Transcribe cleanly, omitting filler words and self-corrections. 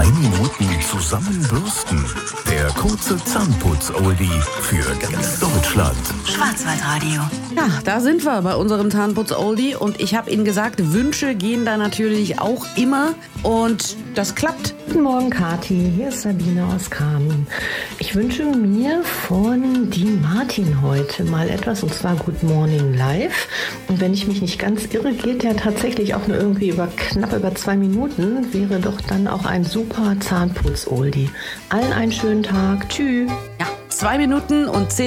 Minuten zusammenbürsten. Der kurze Zahnputz-Oldie für ganz Deutschland. Schwarzwaldradio. Ja, da sind wir bei unserem Zahnputz-Oldie und ich habe Ihnen gesagt, Wünsche gehen da natürlich auch immer und das klappt. Guten Morgen, Kathi. Hier ist Sabine aus Kamen. Ich wünsche mir von Dean Martin heute mal etwas, und zwar Good Morning Live. Und wenn ich mich nicht ganz irre, geht der tatsächlich auch nur irgendwie knapp über 2 Minuten. Wäre doch dann auch ein super Zahnputz-Oldie. Allen einen schönen Tag. Tschüss. Ja, 2 Minuten und 10